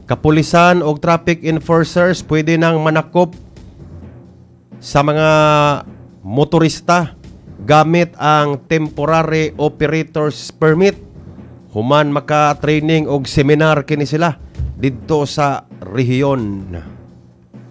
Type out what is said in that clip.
Kapulisan o traffic enforcers pwede nang manakop sa mga motorista gamit ang temporary operators permit. Human maka-training og seminar kini sila didto sa rehiyon.